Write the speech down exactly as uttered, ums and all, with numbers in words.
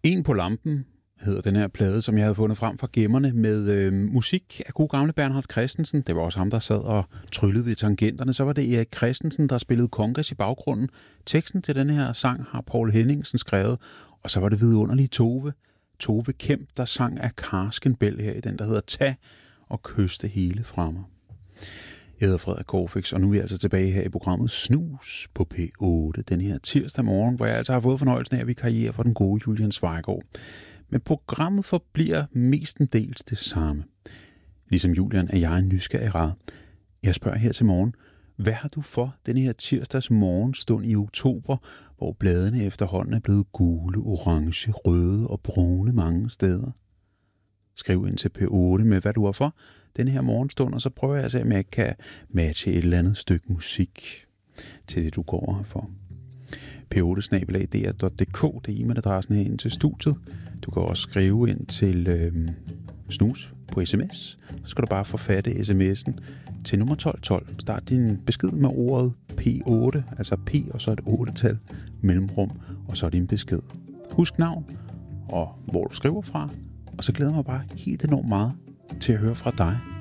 En på lampen hedder den her plade, som jeg havde fundet frem fra gemmerne med øh, musik af god gamle Bernhard Christensen. Det var også ham, der sad og tryllede ved tangenterne. Så var det Erik Christensen, der spillede congas i baggrunden. Teksten til den her sang har Poul Henningsen skrevet, og så var det vidunderlige Tove. Tove Kemp, der sang af Karstenbæl her i den, der hedder Tag og kyste hele fra mig. Jeg hedder Frederik Corfix, og nu er vi altså tilbage her i programmet Snus på P otte den her tirsdag morgen, hvor jeg altså har fået fornøjelsen af at vikariere for den gode Julian Zweigård. Men programmet forbliver mestendels det samme. Ligesom Julian er jeg en nysgerrig rad. Jeg spørger her til morgen, hvad har du for denne her tirsdags morgenstund i oktober, hvor bladene efterhånden er blevet gule, orange, røde og brune mange steder? Skriv ind til P otte med, hvad du har for denne her morgenstund, og så prøver jeg at se, om jeg kan matche et eller andet stykke musik til det, du går her for. P otte snabel-a d r punktum d k, det er e-mailadressen her ind til studiet. Du kan også skrive ind til øh, Snus på sms. Så skal du bare forfatte sms'en til nummer tolv tolv. Start din besked med ordet P otte, altså P og så et otte-tal mellemrum, og så din besked. Husk navn og hvor du skriver fra, og så glæder jeg mig bare helt enormt meget til at høre fra dig.